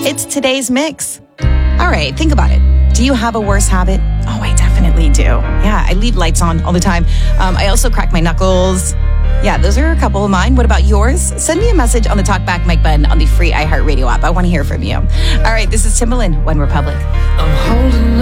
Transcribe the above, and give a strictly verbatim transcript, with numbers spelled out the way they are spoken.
It's today's mix. All right, think about it. Do you have a worse habit? Oh, I definitely do. Yeah, I leave lights on all the time. Um, I also crack my knuckles. Yeah, those are a couple of mine. What about yours? Send me a message on the Talkback mic button on the free iHeartRadio app. I want to hear from you. All right, this is Timbaland, One Republic. I'm holding